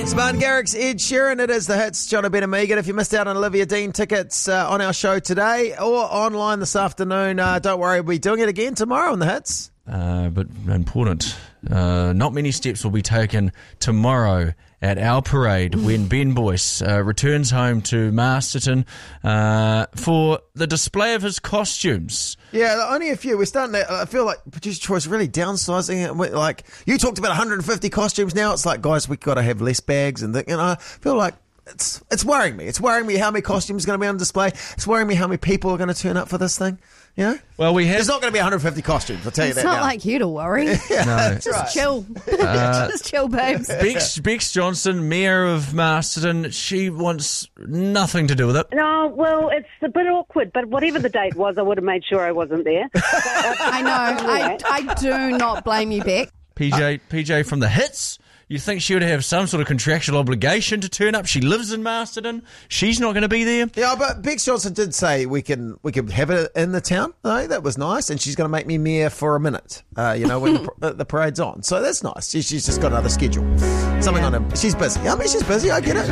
It's Martin Garrix, Ed Sheeran. It is the hits. John O'Brien and Megan. If you missed out on Olivia Dean tickets on our show today or online this afternoon, don't worry, we'll be doing it again tomorrow on the hits. But important. Not many steps will be taken tomorrow at our parade when Ben Boyce returns home to Masterton for the display of his costumes. Yeah, only a few. We're starting to, I feel like producer Troy's really downsizing it. Like, you talked about 150 costumes now. It's like, guys, we've got to have less bags. And I feel like it's worrying me. It's worrying me how many costumes are going to be on display. It's worrying me how many people are going to turn up for this thing. You know? Well, There's not going to be 150 costumes, I'll tell you that now. It's not like you to worry. No. Just chill. Just chill, babes. Bex Johnson, Mayor of Masterton, she wants nothing to do with it. No, well, it's a bit awkward, but whatever the date was, I would have made sure I wasn't there. I know. I do not blame you, Beck. PJ from the hits. You think she would have some sort of contractual obligation to turn up? She lives in Masterton. She's not going to be there. Yeah, but Bex Johnson did say we could have it in the town. No, that was nice, and she's going to make me mayor for a minute. When the parade's on, so that's nice. She's just got another schedule, something on her. She's busy. I mean, she's busy. I get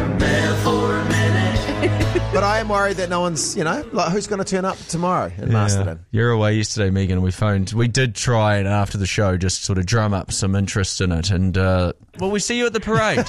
it. But I am worried that no one's, who's going to turn up tomorrow in Masterton? You're away yesterday, Megan. We did try and after the show just sort of drum up some interest in it, and will we see you at the parade?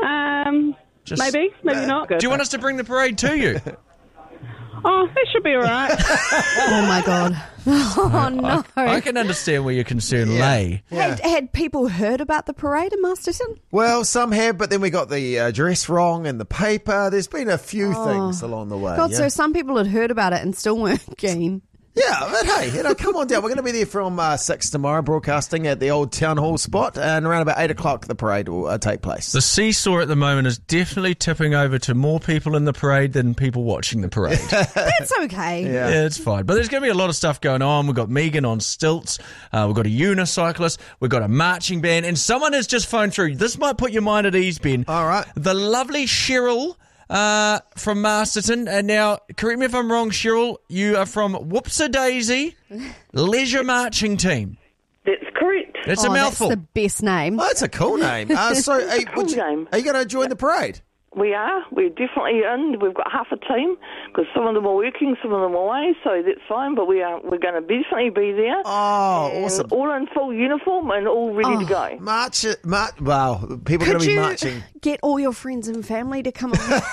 Maybe not. Do you want us to bring the parade to you? Oh, that should be all right. Oh, my God. Oh, no. I can understand where your concern lay. Yeah. Had people heard about the parade in Masterton? Well, some have, but then we got the address wrong in the paper. There's been a few things along the way. God, so some people had heard about it and still weren't keen. Yeah, but hey, come on down. We're going to be there from 6 tomorrow, broadcasting at the old town hall spot, and around about 8 o'clock the parade will take place. The seesaw at the moment is definitely tipping over to more people in the parade than people watching the parade. That's okay. Yeah, it's fine. But there's going to be a lot of stuff going on. We've got Megan on stilts. We've got a unicyclist. We've got a marching band. And someone has just phoned through. This might put your mind at ease, Ben. All right. The lovely Cheryl from Masterton. And now, correct me if I'm wrong, Cheryl, you are from Whoopsie-Daisy Leisure Marching Team. That's correct. It's a mouthful. That's the best name. Oh, that's a cool name. So, are you going to join the parade? We are. We're definitely in. We've got half a team because some of them are working, some of them are away, so that's fine. But we're going to definitely be there. Oh, and awesome! All in full uniform and all ready to go. Wow, people are going to be marching. Get all your friends and family to come along.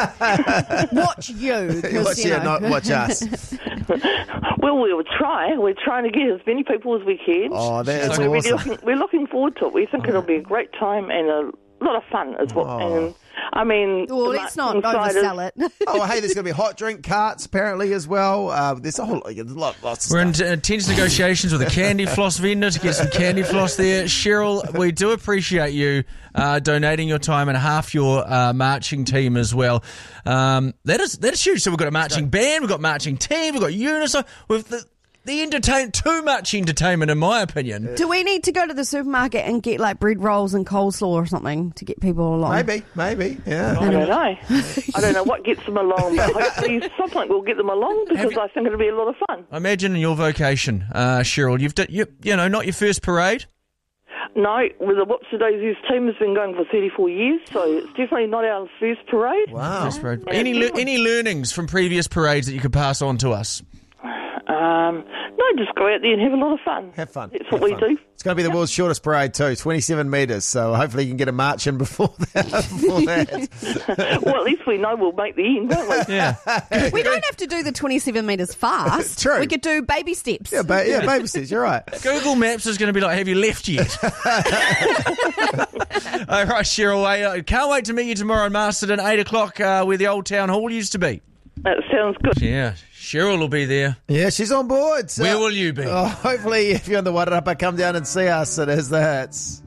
Watch you. Not watch us. Well, we'll try. We're trying to get as many people as we can. Oh, that's so awesome. We're looking forward to it. We think it'll be a great time and a lot of fun as well. Oh. And well, let's not oversell it. Hey, there's going to be hot drink carts apparently as well. There's a whole lots of stuff. We're in tense negotiations with a candy floss vendor to get some candy floss there. Cheryl, we do appreciate you donating your time and half your marching team as well. That is huge. So we've got a marching band, we've got marching team, we've got Uniso, we've too much entertainment, in my opinion. Do we need to go to the supermarket and get like bread rolls and coleslaw or something to get people along? Maybe, yeah. I don't know. I don't know what gets them along, but hopefully something will get them along because I think it'll be a lot of fun. I imagine in your vocation, Cheryl, you've done, not your first parade. No, with the Whoopsie-Daisies team has been going for 34 years, so it's definitely not our first parade. Wow. First parade. Any learnings from previous parades that you could pass on to us? No, just go out there and have a lot of fun. Have fun. That's what we do. It's going to be the world's shortest parade too, 27 metres, so hopefully you can get a march in before that. Well, at least we know we'll make the end, don't we? Yeah. We don't have to do the 27 metres fast. True. We could do baby steps. Yeah, baby steps, you're right. Google Maps is going to be like, have you left yet? All right, Cheryl, can't wait to meet you tomorrow in Masterton, 8 o'clock, where the old town hall used to be. That sounds good. Yeah, Cheryl will be there. Yeah, she's on board. So, where will you be? Hopefully, if you're in the Wairarapa, come down and see us. It is the hits.